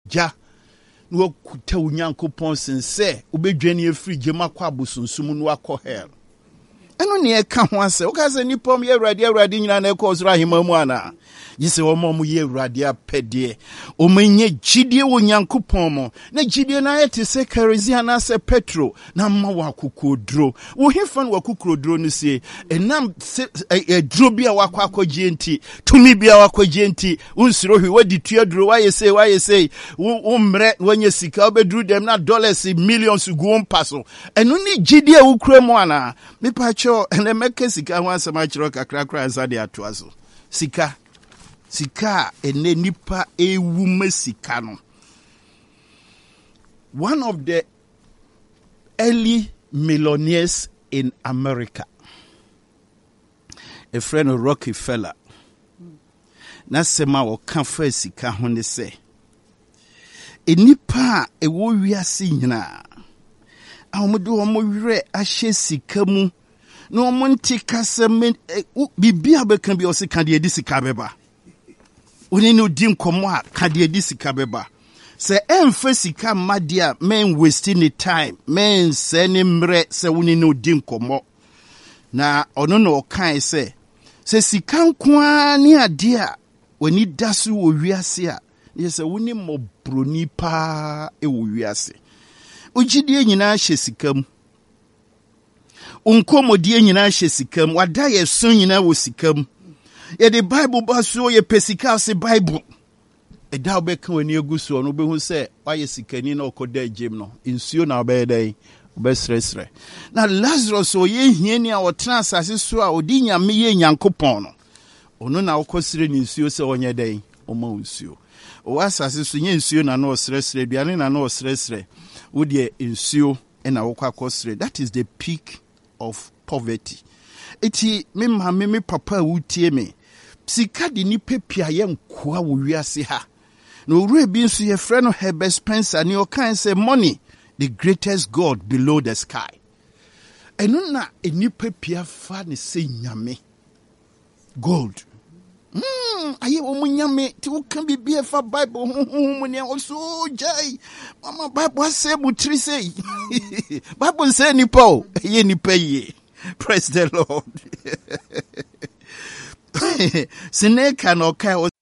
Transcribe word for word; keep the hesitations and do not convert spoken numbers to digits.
ja no kuta Onyankopon sense obedwane efiri gema kwa bosunsum no akọ hell eno ne e ka ho ase o ka se nipom ye Awurade Awurade nyina na e ko osra hema mu ana yise wo mo ye Awurade apede o menye gidie Onyankopon mo na gidie na yete se kerosene na se petro na ma wa kokodro wo hefa no wa kokodro no se enam e dro bia wa kwa akogye nti tumi bia wa akogye nti unsuro hwi wadi tuadro wa yese wa yese wo mre wanye sika obedru dem na dollars millions go mpaso eno ni gidie wo kura mu ana me pa cho ene meke sika ho asema kiro kakra kra asade atoaso sika sika ene nipa ewu mesika no. One of the early millionaires in America, a friend of Rockefeller, na sema wo kan fa sika ho ne se enipa ewo wiase nyina awodo omo wire ahye sika mu na omo ntika seme bibia bekan bi o se kan de edi sika beba oni no di nkomo a kan de edi sika beba se emfa sika madia men wasting the time men se ne mre se woni no di nkomo na ono no kan se se sika nkoa ni ade a woni dasu wo wiase a yese woni mo broni pa e wo wiase ogidie nyina hye sikam unkomodie nyina hye sikam wada ye so nyina wo sikam ye the Bible baso ye pesika se Bible e da obeka wani eguso no behu se waye sikani na okoda agem no insuo na obedai obesresre na Lazarus o ye hiani a otena asase so a odi nyame ye Nyankopon no ono na okosire ni insuo se onye dai oma insuo o asase so nye insuo na na osresre duane na na osresre wo de insuo na wokwa kosire. That is the peak of poverty. Eti me ma me me papa wutie me sika de ni pepia ye nkoa wo wiase ha no ru ebi nso ye frɛ no Herbert Spencer ni o kan say money the greatest god below the sky. Eno na eni pepia fa ne se nyame gold. Hmm, aye wo munyame ti wo kan bibie fa Bible hu ne oso jai mama Bible say butri say Bible say ni po ye ni peye. Praise the Lord. Sineka no kai